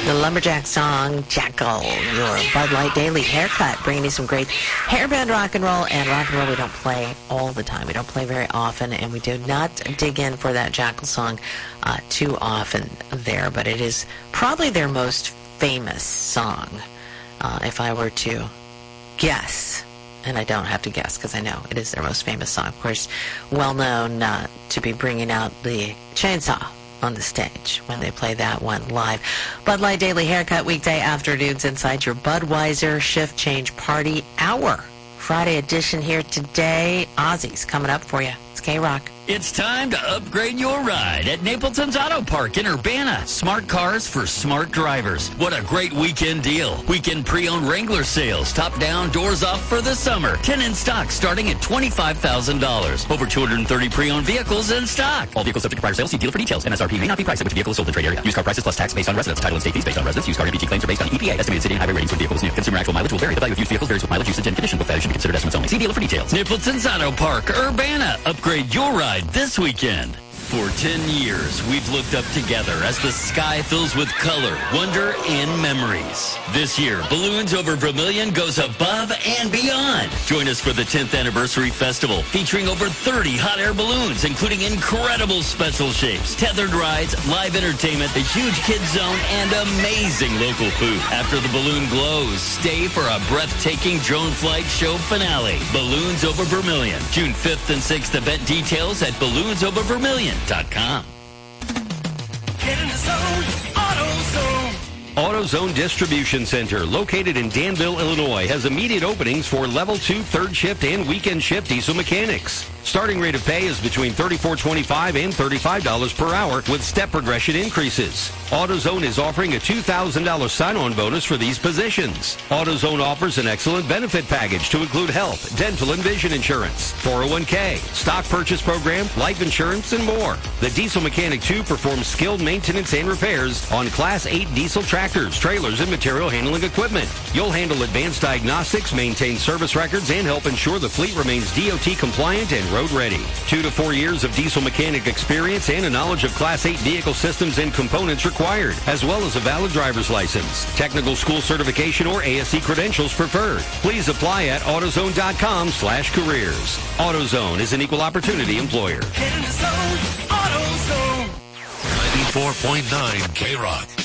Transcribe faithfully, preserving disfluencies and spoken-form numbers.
The Lumberjack song, Jackal, your Bud Light Daily Haircut, bringing you some great hairband rock and roll. And rock and roll we don't play all the time. We don't play very often, and we do not dig in for that Jackal song uh, too often there. But it is probably their most famous song, uh, if I were to guess. And I don't have to guess because I know it is their most famous song. Of course, well known uh, to be bringing out the chainsaw on the stage when they play that one live. Bud Light Daily Haircut, weekday afternoons inside your Budweiser Shift Change Party Hour. Friday edition here today. Ozzy's coming up for you. It's K-Rock. It's time to upgrade your ride at Napleton's Auto Park in Urbana. Smart cars for smart drivers. What a great weekend deal. Weekend pre-owned Wrangler sales. Top down, doors off for the summer. ten in stock starting at twenty-five thousand dollars. Over two hundred thirty pre-owned vehicles in stock. All vehicles subject to prior sales. See dealer for details. M S R P may not be priced at which vehicle is sold in the trade area. Used car prices plus tax based on residence. Title and state fees based on residence. Used car M V G claims are based on E P A. Estimated city and highway ratings for vehicles new. Consumer actual mileage will vary. The value of used vehicles varies with mileage, usage, and condition. Both values should be considered estimates only. See dealer for details. Napleton's Auto Park, Urbana. Upgrade your ride this weekend. For ten years, we've looked up together as the sky fills with color, wonder, and memories. This year, Balloons Over Vermilion goes above and beyond. Join us for the tenth Anniversary Festival, featuring over thirty hot air balloons, including incredible special shapes, tethered rides, live entertainment, a huge kids zone, and amazing local food. After the balloon glows, stay for a breathtaking drone flight show finale. Balloons Over Vermilion, June fifth and sixth. Event details at balloons over vermilion dot com. Get in the zone, AutoZone. AutoZone Distribution Center, located in Danville, Illinois, has immediate openings for level two, third shift, and weekend shift diesel mechanics. Starting rate of pay is between thirty-four dollars and twenty-five dollars and thirty-five dollars per hour with step progression increases. AutoZone is offering a two thousand dollars sign-on bonus for these positions. AutoZone offers an excellent benefit package to include health, dental, and vision insurance, four oh one k, stock purchase program, life insurance, and more. The Diesel Mechanic two performs skilled maintenance and repairs on Class eight diesel tractors, trailers, and material handling equipment. You'll handle advanced diagnostics, maintain service records, and help ensure the fleet remains D O T compliant and road ready. Two to four years of diesel mechanic experience and a knowledge of Class eight vehicle systems and components required, as well as a valid driver's license. Technical school certification or A S E credentials preferred. Please apply at AutoZone.com slash careers. AutoZone is an equal opportunity employer. Get in the zone, AutoZone. ninety-four point nine K-Rock.